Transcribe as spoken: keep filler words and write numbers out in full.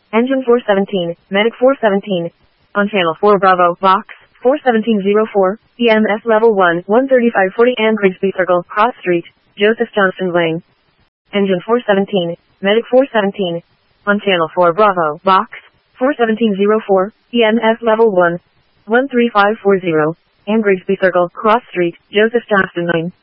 Engine four seventeen, Medic four seventeen. On channel four Bravo, Box, four seventeen oh four, E M S level one, one thirty-five forty and Grigsby Circle, Cross Street, Joseph Johnston Lane. Engine four seventeen, Medic four seventeen. On channel four Bravo, Box, four seventeen oh four, E M S level one, one three five four zero, and Grigsby Circle, Cross Street, Joseph Johnston Lane.